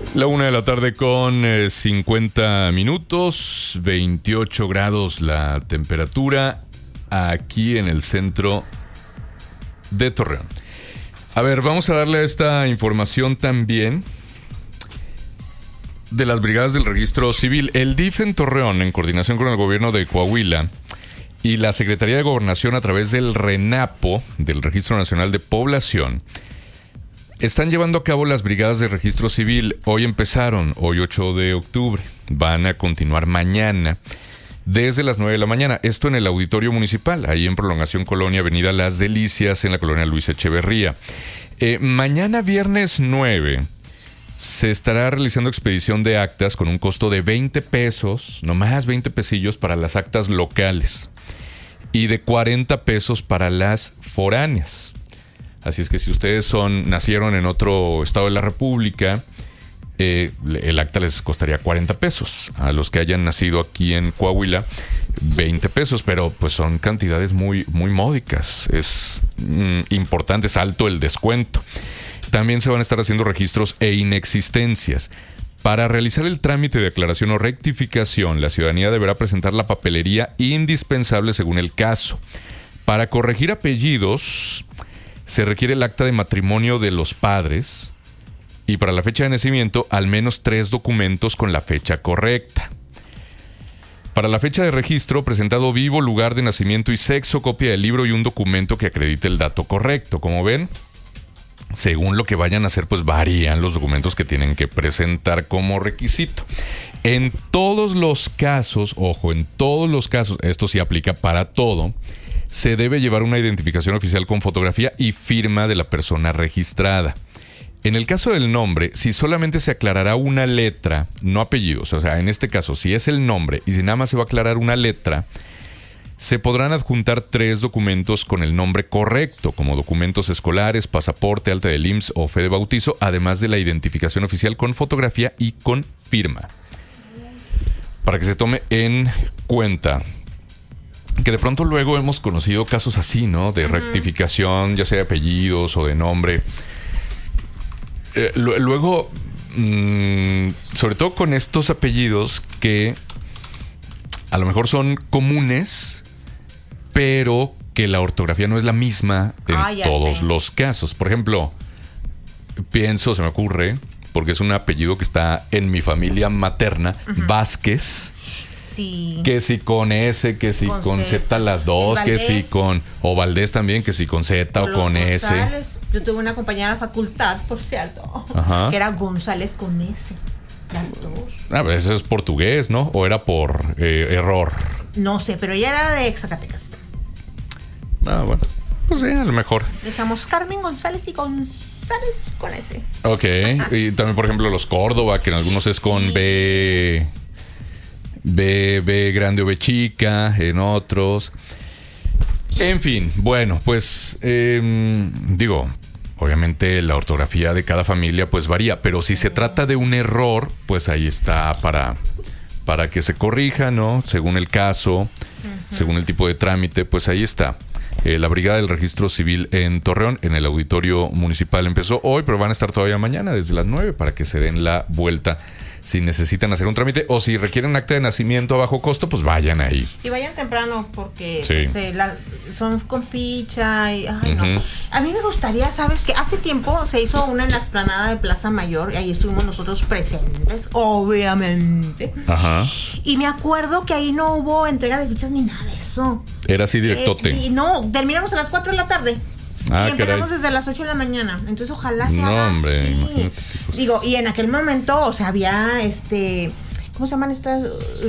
La 1:00 con 50 minutos, 28 grados la temperatura aquí en el centro de Torreón. A ver, vamos a darle esta información también de las brigadas del registro civil. El DIF en Torreón, en coordinación con el gobierno de Coahuila y la Secretaría de Gobernación a través del RENAPO, del Registro Nacional de Población, están llevando a cabo las brigadas de registro civil. Hoy empezaron, hoy 8 de octubre. Van a continuar mañana desde las 9 de la mañana. Esto en el Auditorio Municipal, ahí en Prolongación Colonia, Avenida Las Delicias, en la colonia Luis Echeverría. Mañana viernes 9 se estará realizando expedición de actas con un costo de 20 pesos, nomás 20 pesillos para las actas locales y de 40 pesos para las foráneas. Así es que si ustedes nacieron en otro estado de la República, el acta les costaría 40 pesos. A los que hayan nacido aquí en Coahuila, 20 pesos, pero pues son cantidades muy, muy módicas. Es importante, es alto el descuento. También se van a estar haciendo registros e inexistencias. Para realizar el trámite de aclaración o rectificación, la ciudadanía deberá presentar la papelería indispensable según el caso. Para corregir apellidos, se requiere el acta de matrimonio de los padres y para la fecha de nacimiento al menos 3 documentos con la fecha correcta. Para la fecha de registro, presentado vivo, lugar de nacimiento y sexo, copia del libro y un documento que acredite el dato correcto. Como ven, según lo que vayan a hacer, pues varían los documentos que tienen que presentar como requisito. En todos los casos, ojo, en todos los casos, esto sí aplica para todo, se debe llevar una identificación oficial con fotografía y firma de la persona registrada. En el caso del nombre, si solamente se aclarará una letra, no apellidos, o sea, en este caso, si es el nombre y si nada más se va a aclarar una letra, se podrán adjuntar 3 documentos con el nombre correcto, como documentos escolares, pasaporte, alta del IMSS o fe de bautizo, además de la identificación oficial con fotografía y con firma. Para que se tome en cuenta que de pronto luego hemos conocido casos así, ¿no? De rectificación, ya sea de apellidos o de nombre. Luego, sobre todo con estos apellidos que a lo mejor son comunes, pero que la ortografía no es la misma en todos los casos. Por ejemplo, se me ocurre, porque es un apellido que está en mi familia materna, Vázquez. Sí. Que si con S, que si con Z las dos, que si con... O Valdés también, que si con Z o con S. Yo tuve una compañera de facultad, por cierto, que era González con S. Las dos. A veces es portugués, ¿no? ¿O era por error? No sé, pero ella era de Zacatecas. Bueno. Pues sí, a lo mejor. Decíamos Carmen González y González con S. Ok. Y también, por ejemplo, los Córdoba, que en algunos es con B grande o B chica, en otros. En fin, bueno, pues obviamente la ortografía de cada familia pues varía, pero si se trata de un error, pues ahí está para que se corrija, ¿no? Según el caso, según el tipo de trámite, pues ahí está. La Brigada del Registro Civil en Torreón, en el Auditorio Municipal, empezó hoy, pero van a estar todavía mañana desde las 9 para que se den la vuelta si necesitan hacer un trámite o si requieren un acta de nacimiento a bajo costo, pues vayan ahí. Y vayan temprano porque son con ficha y no. A mí me gustaría, ¿sabes qué? Hace tiempo se hizo una en la explanada de Plaza Mayor y ahí estuvimos nosotros presentes, obviamente. Y me acuerdo que ahí no hubo entrega de fichas ni nada de eso. Era así directote. No, terminamos a las 4 de la tarde. Y empezamos desde las 8 de la mañana. Entonces ojalá se haga hombre, así. Digo, y en aquel momento, o sea, había ¿cómo se llaman estas?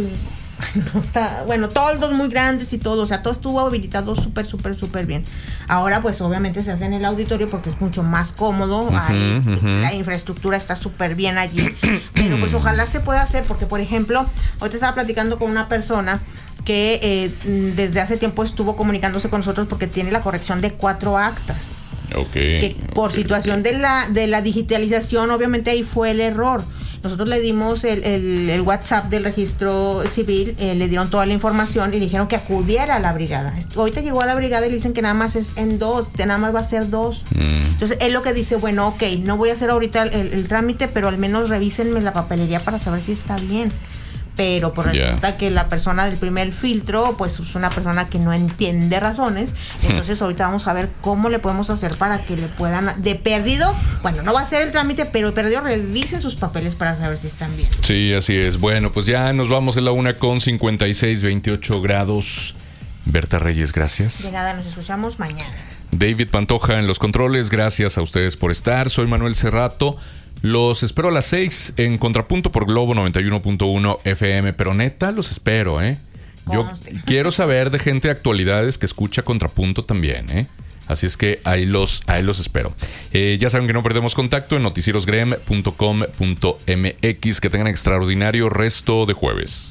Toldos muy grandes y todo, o sea, todo estuvo habilitado súper bien. Ahora pues obviamente se hace en el auditorio porque es mucho más cómodo, la infraestructura está súper bien allí, pero pues ojalá se pueda hacer porque, por ejemplo, hoy te estaba platicando con una persona que desde hace tiempo estuvo comunicándose con nosotros porque tiene la corrección de 4 actas. Que por situación de la digitalización, obviamente ahí fue el error. Nosotros le dimos el WhatsApp del registro civil, le dieron toda la información y le dijeron que acudiera a la brigada. Ahorita llegó a la brigada y le dicen que nada más es en 2, que nada más va a ser 2. Entonces él lo que dice, bueno, ok, no voy a hacer ahorita el trámite, pero al menos revísenme la papelería para saber si está bien. Pero pues resulta que la persona del primer filtro pues es una persona que no entiende razones. Entonces ahorita vamos a ver cómo le podemos hacer para que le puedan, de perdido, bueno, no va a ser el trámite, pero de perdido revisen sus papeles para saber si están bien. Sí, así es. Bueno, pues ya nos vamos en la 1:56, 28 grados. Berta Reyes, gracias. De nada, nos escuchamos mañana. David Pantoja en los controles, gracias a ustedes por estar. Soy Manuel Cerrato. Los espero a las 6 en Contrapunto por Globo 91.1 FM, pero neta los espero, Yo quiero saber de gente de actualidades que escucha Contrapunto también, Así es que ahí los espero. Ya saben que no perdemos contacto en noticierosgrem.com.mx. Que tengan extraordinario resto de jueves.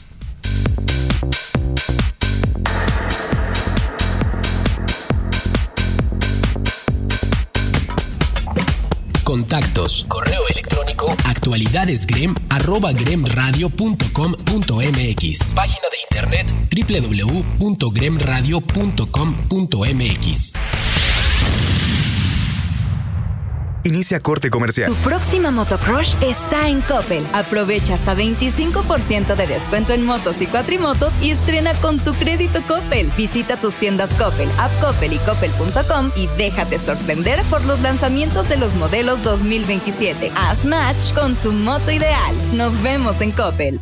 Contactos, correo electrónico, actualidadesgrem@gremradio.com.mx. Página de internet www.gremradio.com.mx. Inicia corte comercial. Tu próxima motocrush está en Coppel. Aprovecha hasta 25% de descuento en motos y cuatrimotos y estrena con tu crédito Coppel. Visita tus tiendas Coppel, App Coppel y Coppel.com y déjate sorprender por los lanzamientos de los modelos 2027. Haz match con tu moto ideal. Nos vemos en Coppel.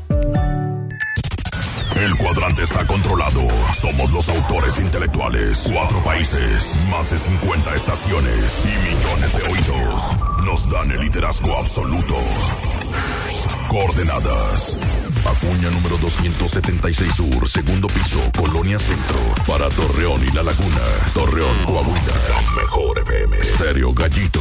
El cuadrante está controlado. Somos los autores intelectuales. 4 países, más de 50 estaciones y millones de oídos. Nos dan el liderazgo absoluto. Coordenadas: Acuña número 276 Sur, segundo piso, Colonia Centro. Para Torreón y La Laguna. Torreón, Coahuila. Mejor FM. Estéreo Gallito.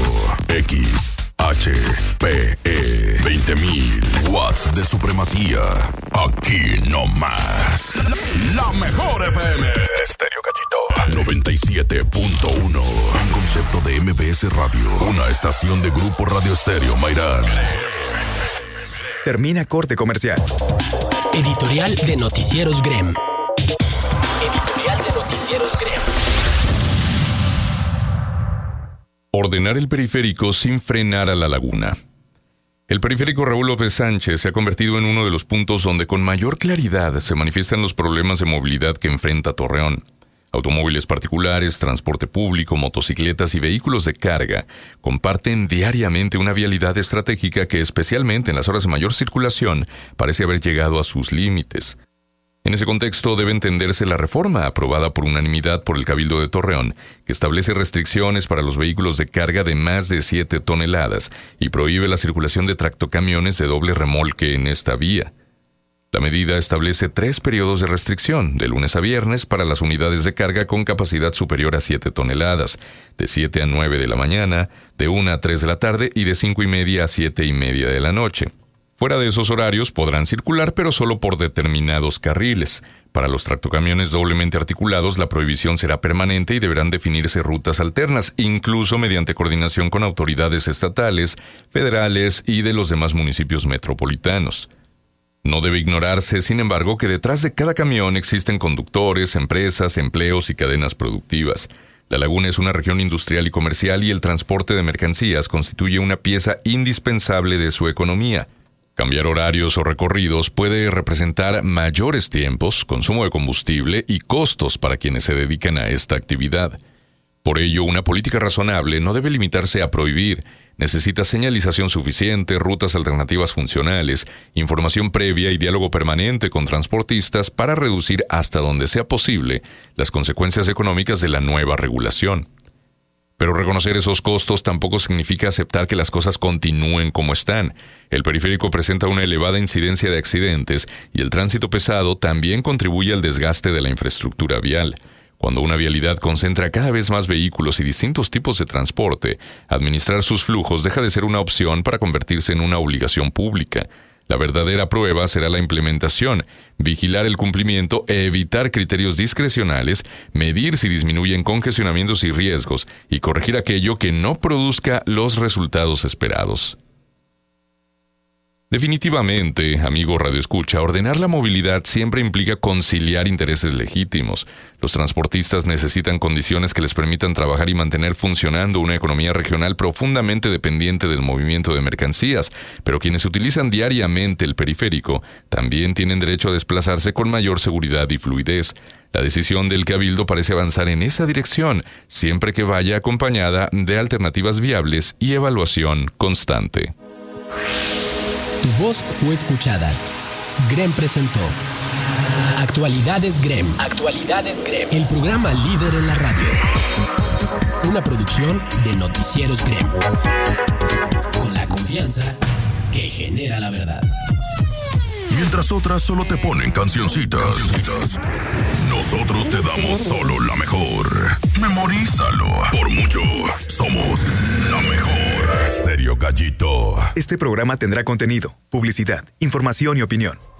XHPE 20.000 watts de supremacía. Aquí no más. La mejor FM. Estéreo Gallito 97.1. Un concepto de MBS Radio. Una estación de Grupo Radio Estéreo Mairán. Termina corte comercial. Editorial de Noticieros Grem. Editorial de Noticieros Grem. Ordenar el periférico sin frenar a la laguna. El periférico Raúl López Sánchez se ha convertido en uno de los puntos donde con mayor claridad se manifiestan los problemas de movilidad que enfrenta Torreón. Automóviles particulares, transporte público, motocicletas y vehículos de carga comparten diariamente una vialidad estratégica que, especialmente en las horas de mayor circulación, parece haber llegado a sus límites. En ese contexto debe entenderse la reforma aprobada por unanimidad por el Cabildo de Torreón, que establece restricciones para los vehículos de carga de más de 7 toneladas y prohíbe la circulación de tractocamiones de doble remolque en esta vía. La medida establece 3 periodos de restricción, de lunes a viernes, para las unidades de carga con capacidad superior a 7 toneladas, de 7 a 9 de la mañana, de 1 a 3 de la tarde y de 5:30 a 7:30 de la noche. Fuera de esos horarios podrán circular, pero solo por determinados carriles. Para los tractocamiones doblemente articulados, la prohibición será permanente y deberán definirse rutas alternas, incluso mediante coordinación con autoridades estatales, federales y de los demás municipios metropolitanos. No debe ignorarse, sin embargo, que detrás de cada camión existen conductores, empresas, empleos y cadenas productivas. La laguna es una región industrial y comercial y el transporte de mercancías constituye una pieza indispensable de su economía. Cambiar horarios o recorridos puede representar mayores tiempos, consumo de combustible y costos para quienes se dedican a esta actividad. Por ello, una política razonable no debe limitarse a prohibir. Necesita señalización suficiente, rutas alternativas funcionales, información previa y diálogo permanente con transportistas para reducir hasta donde sea posible las consecuencias económicas de la nueva regulación. Pero reconocer esos costos tampoco significa aceptar que las cosas continúen como están. El periférico presenta una elevada incidencia de accidentes y el tránsito pesado también contribuye al desgaste de la infraestructura vial. Cuando una vialidad concentra cada vez más vehículos y distintos tipos de transporte, administrar sus flujos deja de ser una opción para convertirse en una obligación pública. La verdadera prueba será la implementación, vigilar el cumplimiento e evitar criterios discrecionales, medir si disminuyen congestionamientos y riesgos y corregir aquello que no produzca los resultados esperados. Definitivamente, amigo Radio Escucha, ordenar la movilidad siempre implica conciliar intereses legítimos. Los transportistas necesitan condiciones que les permitan trabajar y mantener funcionando una economía regional profundamente dependiente del movimiento de mercancías, pero quienes utilizan diariamente el periférico también tienen derecho a desplazarse con mayor seguridad y fluidez. La decisión del Cabildo parece avanzar en esa dirección, siempre que vaya acompañada de alternativas viables y evaluación constante. Tu voz fue escuchada. GREM presentó Actualidades GREM. Actualidades GREM. El programa líder en la radio. Una producción de Noticieros GREM. Con la confianza que genera la verdad. Mientras otras solo te ponen cancioncitas, nosotros te damos solo la mejor. Memorízalo. Por mucho, somos la mejor. Estéreo Gallito. Este programa tendrá contenido, publicidad, información y opinión.